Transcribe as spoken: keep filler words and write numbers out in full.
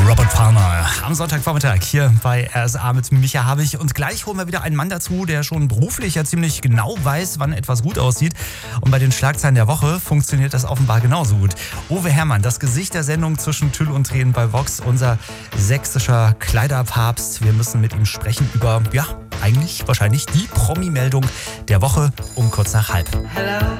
Robert Palmer am Sonntagvormittag hier bei R S A mit Micha Habich. Und gleich holen wir wieder einen Mann dazu, der schon beruflich ja ziemlich genau weiß, wann etwas gut aussieht. Und bei den Schlagzeilen der Woche funktioniert das offenbar genauso gut. Uwe Herrmann, das Gesicht der Sendung zwischen Tüll und Tränen bei Vox, unser sächsischer Kleiderpapst. Wir müssen mit ihm sprechen über, ja, eigentlich wahrscheinlich die Promi-Meldung der Woche um kurz nach halb. Hello.